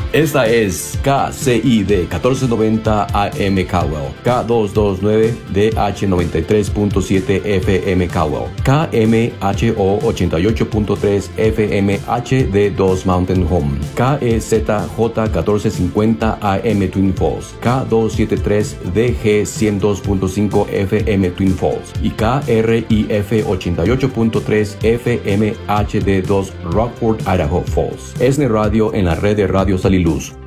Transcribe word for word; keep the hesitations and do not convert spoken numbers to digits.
Esta es K C I D catorce noventa A M Caldwell, K doscientos veintinueve D H noventa y tres punto siete F M Caldwell, K M H O ochenta y ocho punto tres F M H D dos Mountain Home, K E Z J catorce cincuenta A M Twin Falls, K doscientos setenta y tres D G ciento dos punto cinco F M Twin Falls y K R I F ochenta y ocho punto tres F M H D dos Rockford, Idaho Falls. ESNE Radio en la red de Radio Saliluz.